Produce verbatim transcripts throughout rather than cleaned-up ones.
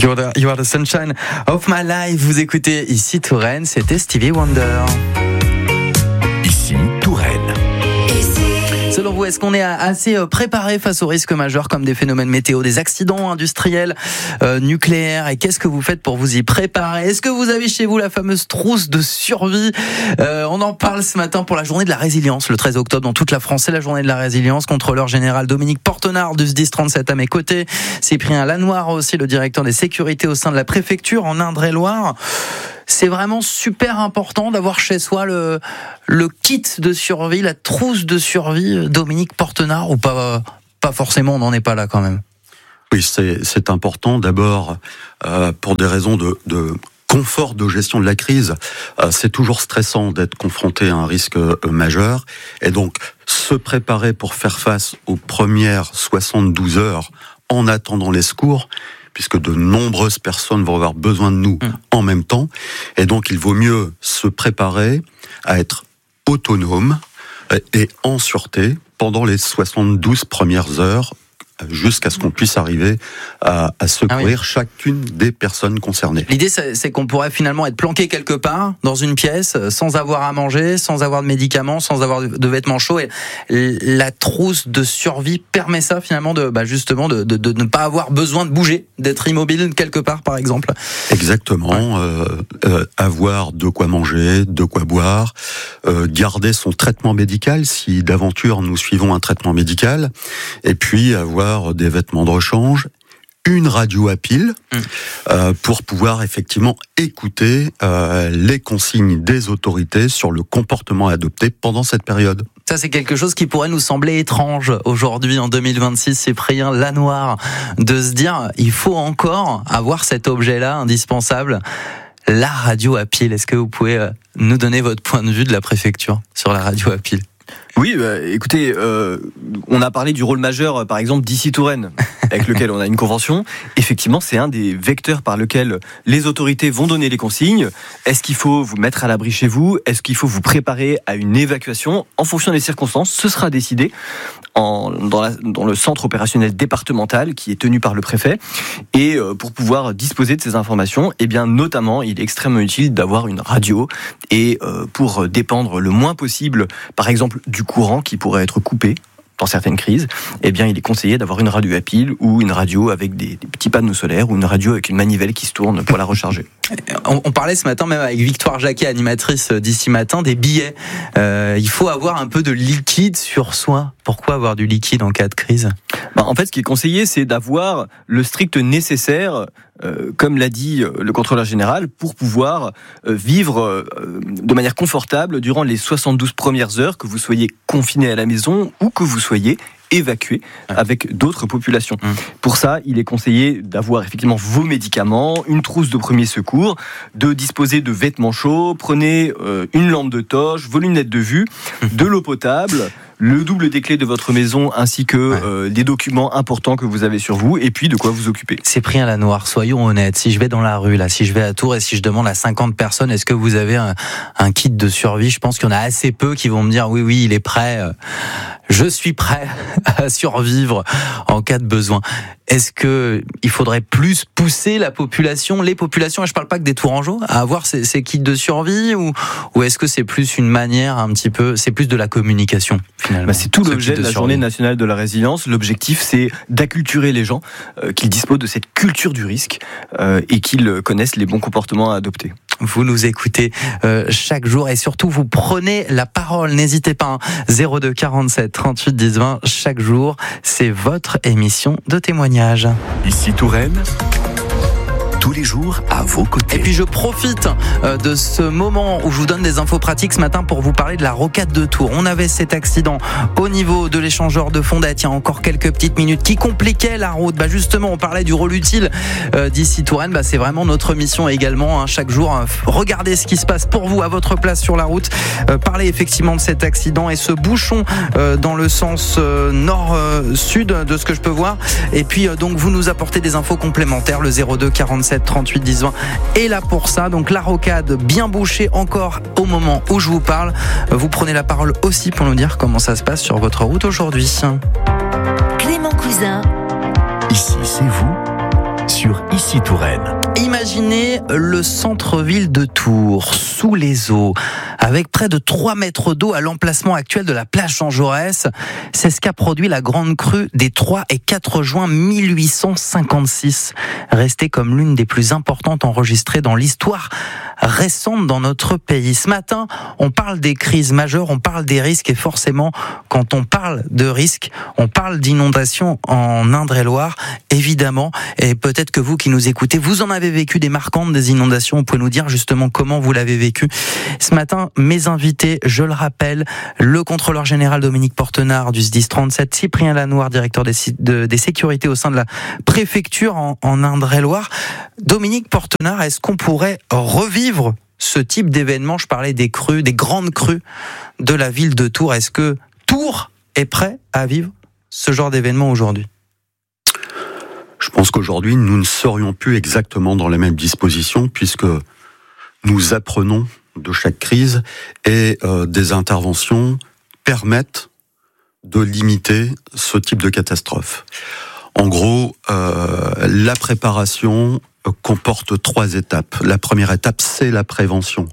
You're the, you are the sunshine of my life. Vous écoutez ici Touraine, c'était Stevie Wonder. Ici Touraine. Selon vous, est-ce qu'on est assez préparé face aux risques majeurs comme des phénomènes météo, des accidents industriels, euh, nucléaires? Et qu'est-ce que vous faites pour vous y préparer? Est-ce que vous avez chez vous la fameuse trousse de survie? euh, On en parle ce matin pour la journée de la résilience, le treize octobre dans toute la France. C'est la journée de la résilience. Contrôleur général Dominique Portenard du S D I S trente-sept à mes côtés. Cyprien Lanoir aussi, le directeur des sécurités au sein de la préfecture en Indre-et-Loire. C'est vraiment super important d'avoir chez soi le, le kit de survie, la trousse de survie, Dominique Portenard, ou pas, pas forcément, on n'en est pas là quand même. Oui, c'est, c'est important d'abord euh, pour des raisons de, de confort de gestion de la crise. Euh, c'est toujours stressant d'être confronté à un risque euh, majeur, et donc se préparer pour faire face aux premières soixante-douze heures en attendant les secours, puisque de nombreuses personnes vont avoir besoin de nous mmh. en même temps. Et donc, il vaut mieux se préparer à être autonome et en sûreté pendant les soixante-douze premières heures, jusqu'à ce qu'on puisse arriver à, à secourir ah oui. chacune des personnes concernées. L'idée, c'est, c'est qu'on pourrait finalement être planqué quelque part, dans une pièce, sans avoir à manger, sans avoir de médicaments, sans avoir de vêtements chauds. Et la trousse de survie permet ça, finalement, de, bah justement, de, de, de ne pas avoir besoin de bouger, d'être immobile quelque part, par exemple. Exactement. Ouais. Euh, euh, avoir de quoi manger, de quoi boire, euh, garder son traitement médical, si d'aventure nous suivons un traitement médical, et puis avoir des vêtements de rechange, une radio à pile mmh. euh, pour pouvoir effectivement écouter euh, les consignes des autorités sur le comportement à adopter pendant cette période. Ça, c'est quelque chose qui pourrait nous sembler étrange aujourd'hui, en deux mille vingt-six, Cyprien Lanoir, de se dire, il faut encore avoir cet objet-là indispensable, la radio à pile. Est-ce que vous pouvez nous donner votre point de vue de la préfecture sur la radio à pile ? Oui, bah, écoutez, euh, on a parlé du rôle majeur, par exemple, d'Ici Touraine, avec lequel on a une convention. Effectivement, c'est un des vecteurs par lequel les autorités vont donner les consignes. Est-ce qu'il faut vous mettre à l'abri chez vous? Est-ce qu'il faut vous préparer à une évacuation? En fonction des circonstances, ce sera décidé en, dans, la, dans le centre opérationnel départemental qui est tenu par le préfet. Et euh, pour pouvoir disposer de ces informations, eh bien, notamment, il est extrêmement utile d'avoir une radio et euh, pour dépendre le moins possible, par exemple, du courant qui pourrait être coupé dans certaines crises, eh bien, il est conseillé d'avoir une radio à pile ou une radio avec des, des petits panneaux solaires ou une radio avec une manivelle qui se tourne pour la recharger. On, on parlait ce matin même avec Victoire Jacquet, animatrice d'Ici Matin, des billets. Euh, il faut avoir un peu de liquide sur soi. Pourquoi avoir du liquide en cas de crise ? Bah, en fait, ce qui est conseillé, c'est d'avoir le strict nécessaire, euh, comme l'a dit le contrôleur général, pour pouvoir euh, vivre euh, de manière confortable durant les soixante-douze premières heures, que vous soyez confiné à la maison ou que vous soyez évacuer avec d'autres populations. Mmh. Pour ça, il est conseillé d'avoir effectivement vos médicaments, une trousse de premier secours, de disposer de vêtements chauds, prenez euh, une lampe de torche, vos lunettes de vue, mmh. de l'eau potable, le double des clés de votre maison ainsi que ouais. euh, des documents importants que vous avez sur vous et puis de quoi vous occuper. Cyprien Lanoir, soyons honnêtes, si je vais dans la rue, là, si je vais à Tours et si je demande à cinquante personnes, est-ce que vous avez un, un kit de survie? Je pense qu'il y en a assez peu qui vont me dire oui, oui, il est prêt, euh, je suis prêt à survivre en cas de besoin. Est-ce que il faudrait plus pousser la population, les populations, et je parle pas que des Tourangeaux, à avoir ces, ces kits de survie, ou, ou est-ce que c'est plus une manière un petit peu, c'est plus de la communication finalement? Bah c'est tout l'objet de, de la Journée nationale de la résilience. L'objectif, c'est d'acculturer les gens, euh, qu'ils disposent de cette culture du risque euh, et qu'ils connaissent les bons comportements à adopter. Vous nous écoutez euh, chaque jour et surtout vous prenez la parole. N'hésitez pas, hein. zéro deux quarante-sept trente-huit dix vingt chaque jour. C'est votre émission de témoignage. Ici Touraine, tous les jours à vos côtés. Et puis je profite de ce moment où je vous donne des infos pratiques ce matin pour vous parler de la rocade de Tours. On avait cet accident au niveau de l'échangeur de Fondettes il y a encore quelques petites minutes qui compliquait la route. Bah justement, on parlait du rôle utile d'Ici Touraine. Bah c'est vraiment notre mission également, hein, chaque jour. Hein, regardez ce qui se passe pour vous à votre place sur la route. Euh, parlez effectivement de cet accident et ce bouchon euh, dans le sens euh, nord-sud euh, de ce que je peux voir. Et puis euh, donc vous nous apportez des infos complémentaires. Le zéro deux quarante-sept trente-huit dix vingt est là pour ça. Donc la rocade bien bouchée encore au moment où je vous parle. Vous prenez la parole aussi pour nous dire comment ça se passe sur votre route aujourd'hui. Clément Cousin. Ici c'est vous sur ici Touraine. Imaginez le centre-ville de Tours, sous les eaux, avec près de trois mètres d'eau à l'emplacement actuel de la plage Jean Jaurès. C'est ce qu'a produit la grande crue des trois et quatre juin mille huit cent cinquante-six, restée comme l'une des plus importantes enregistrées dans l'histoire récente dans notre pays. Ce matin, on parle des crises majeures, on parle des risques et forcément, quand on parle de risques, on parle d'inondations en Indre-et-Loire, évidemment. Et peut-être que vous qui nous écoutez, vous en avez vécu des marquantes, des inondations. Vous pouvez nous dire justement comment vous l'avez vécu. Ce matin, mes invités, je le rappelle, le contrôleur général Dominique Portenard du S D I S trente-sept, Cyprien Lanoir, directeur des, de, des sécurités au sein de la préfecture en, en Indre-et-Loire. Dominique Portenard, est-ce qu'on pourrait revivre ce type d'événement? Je parlais des crues, des grandes crues de la ville de Tours. Est-ce que Tours est prêt à vivre ce genre d'événement aujourd'hui? Je pense qu'aujourd'hui, nous ne serions plus exactement dans les mêmes dispositions puisque nous apprenons de chaque crise et euh, des interventions permettent de limiter ce type de catastrophe. En gros, euh, la préparation comporte trois étapes. La première étape, c'est la prévention.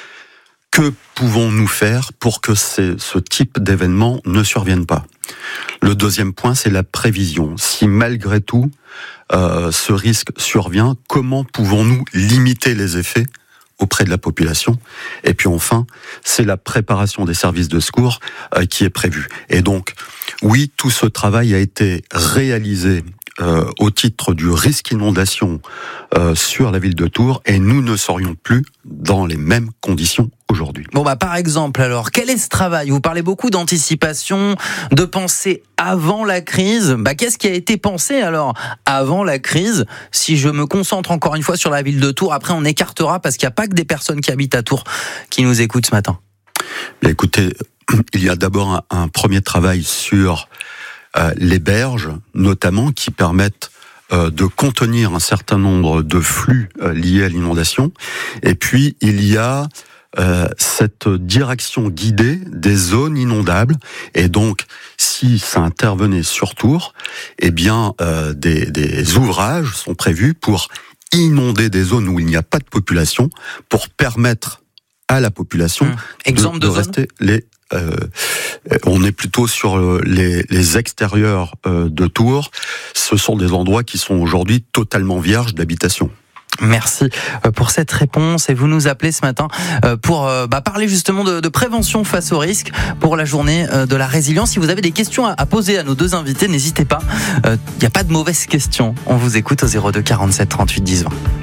Que pouvons-nous faire pour que ce type d'événement ne survienne pas? Le deuxième point, c'est la prévision. Si malgré tout, euh, ce risque survient, comment pouvons-nous limiter les effets auprès de la population? Et puis enfin, c'est la préparation des services de secours euh, qui est prévue. Et donc, oui, tout ce travail a été réalisé Euh, au titre du risque inondation euh, sur la ville de Tours, et nous ne serions plus dans les mêmes conditions aujourd'hui. Bon bah par exemple alors, quel est ce travail? Vous parlez beaucoup d'anticipation, de penser avant la crise. Bah qu'est-ce qui a été pensé alors avant la crise? Si je me concentre encore une fois sur la ville de Tours, après on écartera parce qu'il n'y a pas que des personnes qui habitent à Tours qui nous écoutent ce matin. Bien, écoutez, il y a d'abord un, un premier travail sur Euh, les berges, notamment, qui permettent euh, de contenir un certain nombre de flux euh, liés à l'inondation. Et puis, il y a euh, cette direction guidée des zones inondables. Et donc, si ça intervenait sur Tours, eh bien, euh, des, des ouvrages sont prévus pour inonder des zones où il n'y a pas de population, pour permettre à la population mmh. Exemple de, de, de rester les... Euh, on est plutôt sur les, les extérieurs euh, de Tours. Ce sont des endroits qui sont aujourd'hui totalement vierges d'habitation. Merci pour cette réponse et vous nous appelez ce matin pour bah, parler justement de, de prévention face au risque pour la journée de la résilience. Si vous avez des questions à poser à nos deux invités, n'hésitez pas. Il n'y a pas de mauvaises questions. On vous écoute au zéro deux quarante-sept trente-huit dix vingt.